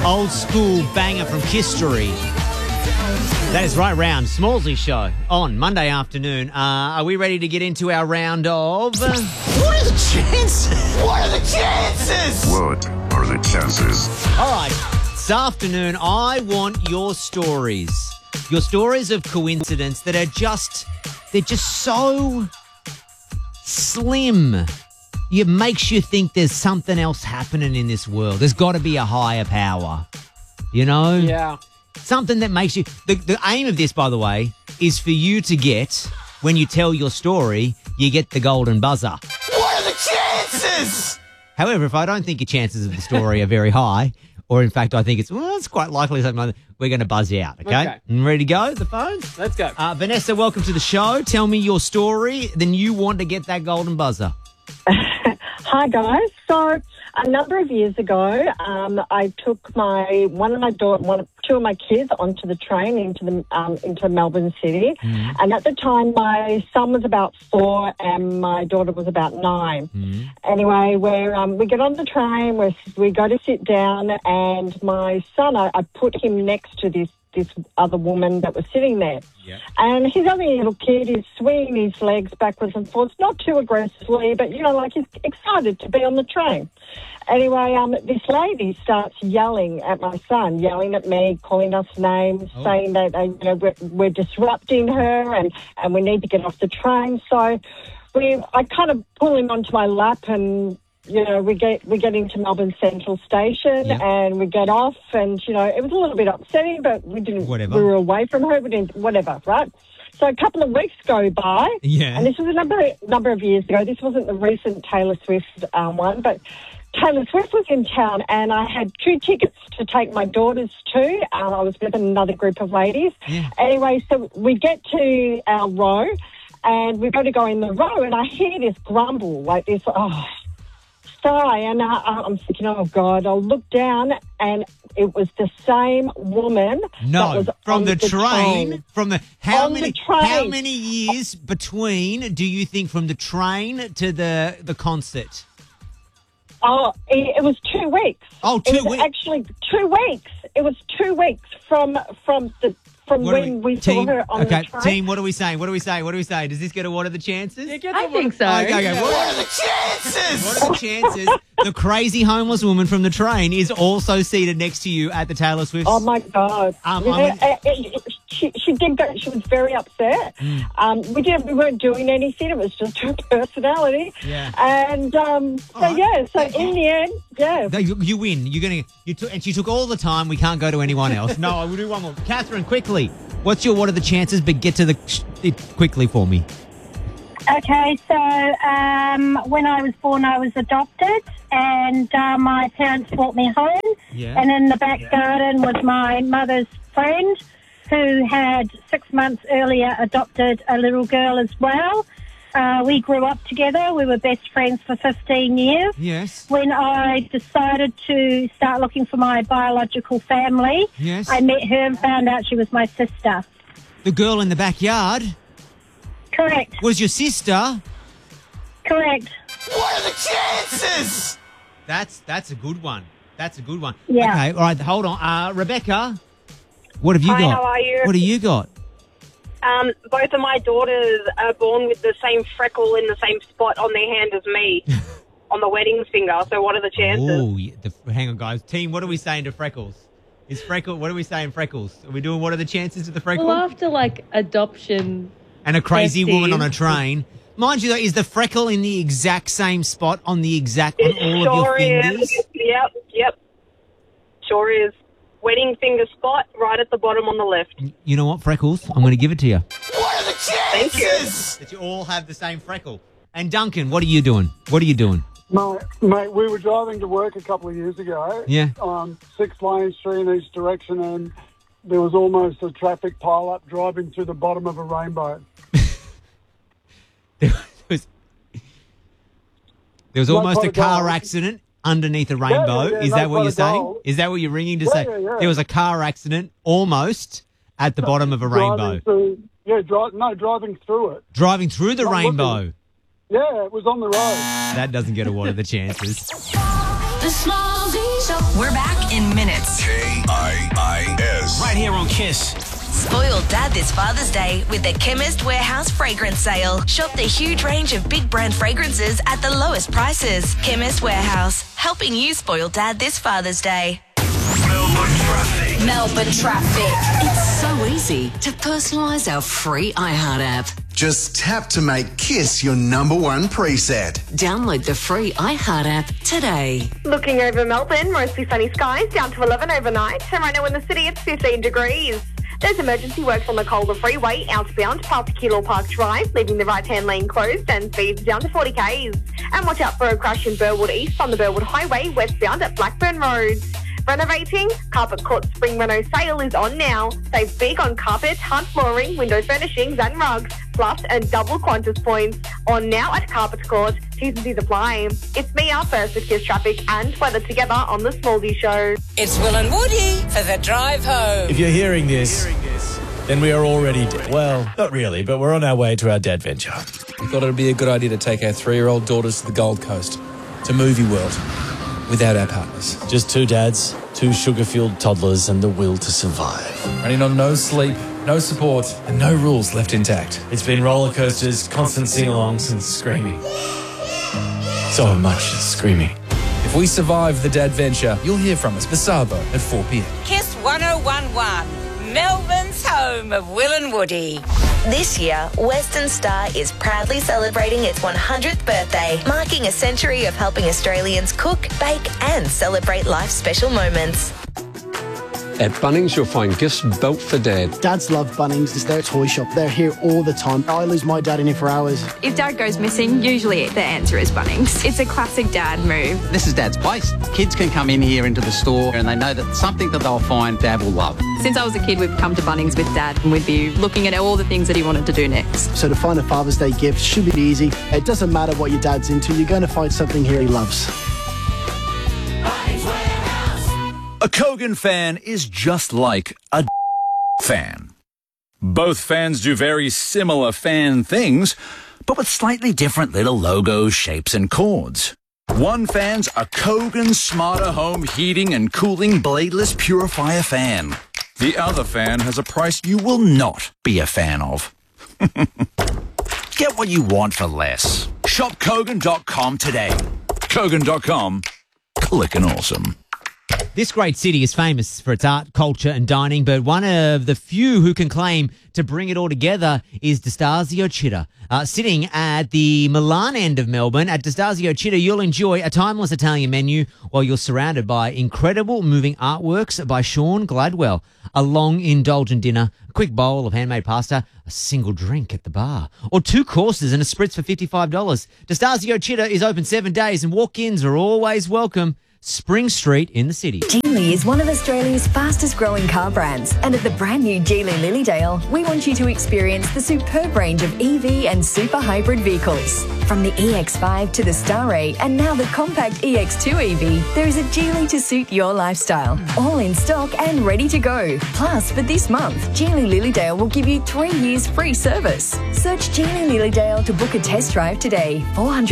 Old school banger from history. That is right round. Smallsy show on Monday afternoon. Are we ready to get into our round of... What are the chances? What are the chances? What are the chances? All right. This afternoon, I want your stories. Your stories of coincidence that are just... They're just so slim. It makes you think there's something else happening in this world. There's got to be a higher power. You know? Yeah. Something that makes you... The aim of this, by the way, is for you to get, when you tell your story, you get the golden buzzer. What are the chances? However, if I don't think your chances of the story are very high, or in fact I think it's quite likely something like that, we're going to buzz you out, okay? Ready to go? The phones? Let's go. Vanessa, welcome to the show. Tell me your story, then you want to get that golden buzzer. Hi guys. So a number of years ago, I took two of my kids onto the train into Melbourne City, and at the time my son was about 4 and my daughter was about 9. Anyway, we get on the train, we go to sit down, and my son, I put him next to this other woman that was sitting there. Yeah. And he's only a little kid. He's swinging his legs backwards and forwards, not too aggressively, but, like he's excited to be on the train. Anyway, this lady starts yelling at my son, yelling at me, calling us names, saying that we're disrupting her and we need to get off the train. So I kind of pull him onto my lap and... we get into Melbourne Central Station and we get off and, it was a little bit upsetting, but we didn't, whatever. We were away from her, we didn't, whatever, right? So a couple of weeks go by, and this was a number of years ago. This wasn't the recent Taylor Swift one, but Taylor Swift was in town and I had 2 tickets to take my daughters to. I was with another group of ladies. Yeah. Anyway, so we get to our row and we've got to go in the row and I hear this grumble, like this, sigh, and I'm thinking, oh God, I'll look down and it was the same woman. No, that was from on the train. From the how many years between do you think from the train to the concert? Oh, it was 2 weeks. Oh, 2 weeks. Actually, 2 weeks. It was 2 weeks from when we saw her on the train. Okay, team, what are we saying? What do we say? Does this get a what are the chances? I think so. Okay. What are the chances? What are the chances the crazy homeless woman from the train is also seated next to you at the Taylor Swift? Oh, my God. She did go. She was very upset. We weren't doing anything. It was just her personality. Yeah. And So in the end, yeah. You win. And she took all the time. We can't go to anyone else. No, I will do one more. Catherine, quickly. What are the chances? But get to it quickly for me. Okay, so when I was born, I was adopted, and my parents brought me home. Yeah. And in the back garden was my mother's friend, who had 6 months earlier adopted a little girl as well. We grew up together. We were best friends for 15 years. Yes. When I decided to start looking for my biological family, I met her and found out she was my sister. The girl in the backyard? Correct. Was your sister? Correct. What are the chances? That's a good one. Yeah. Okay, all right, hold on. Rebecca, what have you got? Hi, how are you? What do you got? Both of my daughters are born with the same freckle in the same spot on their hand as me, on the wedding finger. So what are the chances? Oh, hang on, guys. Team, what are we saying to Freckles? What are we saying, Freckles? Are we doing what are the chances of the freckle? Well, after, adoption... And a crazy woman on a train. Mind you, though, is the freckle in the exact same spot on all of your fingers? Yep. Sure is. Wedding finger spot right at the bottom on the left. You know what, Freckles? I'm going to give it to you. What are the chances? That you all have the same freckle. And Duncan, what are you doing? Mate, we were driving to work a couple of years ago. Yeah. 6 lanes, 3 in each direction, and there was almost a traffic pile-up driving through the bottom of a rainbow. There was almost a car accident underneath a rainbow. Is that what you're saying? Is that what you're ringing to say? Yeah. There was a car accident almost at the bottom of a rainbow. Driving through it. Driving through the rainbow. Yeah, it was on the road. That doesn't get a what are the chances. The Smallzy Show. We're back in minutes. KIIS. Right here on Kiss. Spoil Dad this Father's Day with the Chemist Warehouse Fragrance Sale. Shop the huge range of big brand fragrances at the lowest prices. Chemist Warehouse, helping you spoil Dad this Father's Day. Melbourne traffic. It's so easy to personalise our free iHeart app. Just tap to make Kiss your number one preset. Download the free iHeart app today. Looking over Melbourne, mostly sunny skies, down to 11 overnight. And right now in the city, it's 15 degrees. There's emergency works on the Calder Freeway, outbound past Keilor Park Drive, leaving the right-hand lane closed and speeds down to 40 k's. And watch out for a crash in Burwood East on the Burwood Highway, westbound at Blackburn Road. Renovating? Carpet Court Spring Reno sale is on now. Save big on carpet, hard flooring, window furnishings and rugs, plus and double Qantas points. On now at Carpet Court. T's and C's apply. It's me, our first with Kiss Traffic and weather together on the Smallzy Show. It's Will and Woody for the drive home. If you're hearing this, then we are already dead. Well, not really, but we're on our way to our dad venture. We thought it would be a good idea to take our 3-year-old daughters to the Gold Coast, to Movie World, without our partners. Just 2 dads, 2 sugar-fueled toddlers, and the will to survive. Running on no sleep, no support, and no rules left intact. It's been roller coasters, constant sing-alongs, and screaming. So much screaming. If we survive the dad venture, you'll hear from us, Basabo, at 4 p.m. Kiss 1011, Melbourne's home of Will and Woody. This year, Western Star is proudly celebrating its 100th birthday, marking a century of helping Australians cook, bake and celebrate life's special moments. At Bunnings, you'll find gifts built for Dad. Dads love Bunnings. It's their toy shop. They're here all the time. I lose my dad in here for hours. If Dad goes missing, usually the answer is Bunnings. It's a classic Dad move. This is Dad's place. Kids can come in here into the store and they know that something that they'll find Dad will love. Since I was a kid, we've come to Bunnings with Dad and we'd be looking at all the things that he wanted to do next. So to find a Father's Day gift should be easy. It doesn't matter what your dad's into. You're going to find something here he loves. A Kogan fan is just like a fan. Both fans do very similar fan things, but with slightly different little logos, shapes, and chords. One fan's a Kogan Smarter Home Heating and Cooling Bladeless Purifier fan. The other fan has a price you will not be a fan of. Get what you want for less. Shop Kogan.com today. Kogan.com. Clickin' awesome. This great city is famous for its art, culture and dining, but one of the few who can claim to bring it all together is D'Estasio Città. Sitting at the Milan end of Melbourne, at D'Estasio Città, you'll enjoy a timeless Italian menu while you're surrounded by incredible moving artworks by Sean Gladwell, a long, indulgent dinner, a quick bowl of handmade pasta, a single drink at the bar, or 2 courses and a spritz for $55. D'Estasio Città is open 7 days and walk-ins are always welcome. Spring Street in the city. Geely is one of Australia's fastest growing car brands, and at the brand new Geely Lilydale, we want you to experience the superb range of EV and super hybrid vehicles. From the EX5 to the Starray and now the compact EX2 EV, there is a Geely to suit your lifestyle. All in stock and ready to go. Plus, for this month, Geely Lilydale will give you 3 years free service. Search Geely Lilydale to book a test drive today.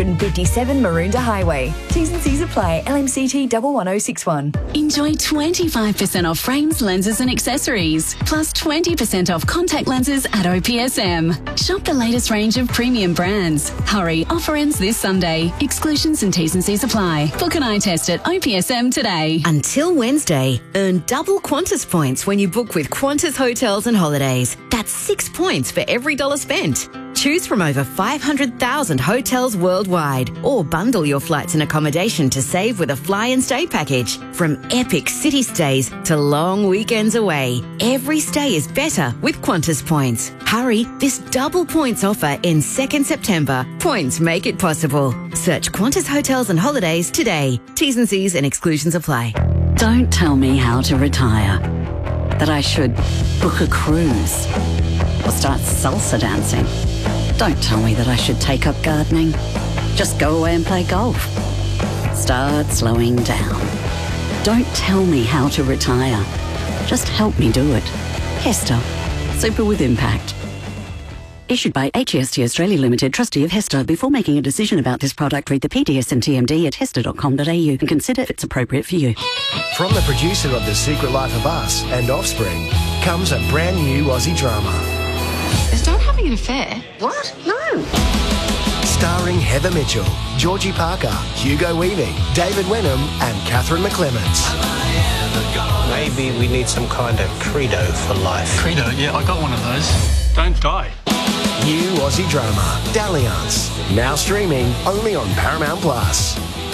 457 Maroondah Highway. T's and C's apply. LMCT 1061. Enjoy 25% off frames, lenses and accessories, plus 20% off contact lenses at OPSM. Shop the latest range of premium brands. Hurry, offer ends this Sunday. Exclusions and T's and C's apply. Book an eye test at OPSM today. Until Wednesday, earn double Qantas points when you book with Qantas Hotels and Holidays. That's 6 points for every $1 spent. Choose from over 500,000 hotels worldwide, or bundle your flights and accommodation to save with a fly and stay package. From epic city stays to long weekends away, every stay is better with Qantas points. Hurry, this double points offer ends 2nd September. Points make it possible. Search Qantas Hotels and Holidays today. T's and C's and exclusions apply. Don't tell me how to retire. That I should book a cruise or start salsa dancing. Don't tell me that I should take up gardening. Just go away and play golf. Start slowing down. Don't tell me how to retire. Just help me do it. Hester, super with impact. Issued by HEST Australia Limited, trustee of HESTA. Before making a decision about this product, read the PDS and TMD at hesta.com.au and consider if it's appropriate for you. From the producer of The Secret Life of Us and Offspring comes a brand new Aussie drama. Is Dad having an affair? What? No. Starring Heather Mitchell, Georgie Parker, Hugo Weaving, David Wenham and Catherine McClements. Maybe we need some kind of credo for life. Credo? Yeah, I got one of those. Don't die. New Aussie drama, Dalliance. Now streaming only on Paramount Plus.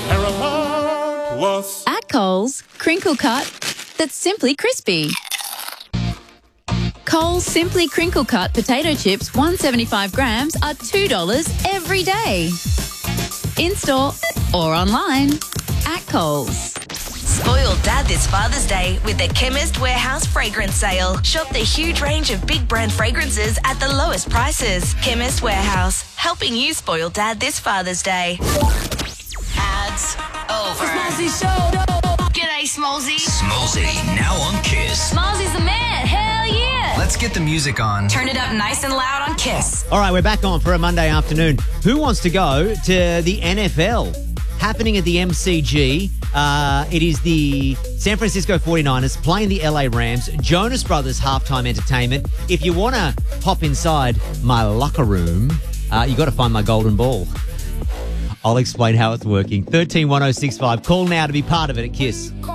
At Coles, crinkle cut that's simply crispy. Coles Simply Crinkle Cut potato chips, 175 grams, are $2 every day. In-store or online at Coles. Spoil Dad this Father's Day with the Chemist Warehouse Fragrance Sale. Shop the huge range of big brand fragrances at the lowest prices. Chemist Warehouse, helping you spoil Dad this Father's Day. Ads over. Smallzy Show. G'day, Smallzy. Smallzy, now on Kiss. Smallzy's the man. Hell yeah. Let's get the music on. Turn it up nice and loud on Kiss. All right, we're back on for a Monday afternoon. Who wants to go to the NFL? Happening at the MCG. It is the San Francisco 49ers playing the LA Rams. Jonas Brothers halftime entertainment. If you want to hop inside my locker room, you got to find my golden ball. I'll explain how it's working. 131065. Call now to be part of it at Kiss.